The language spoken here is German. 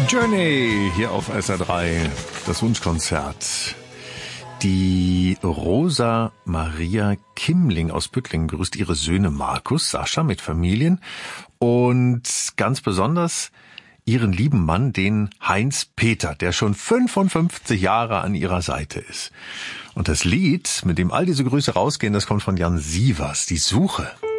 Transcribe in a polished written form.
Journey hier auf SR3, das Wunschkonzert. Die Rosa Maria Kimmling aus Püttlingen grüßt ihre Söhne Markus, Sascha mit Familien und ganz besonders ihren lieben Mann, den Heinz Peter, der schon 55 Jahre an ihrer Seite ist. Und das Lied, mit dem all diese Grüße rausgehen, das kommt von Jan Sievers, Die Suche.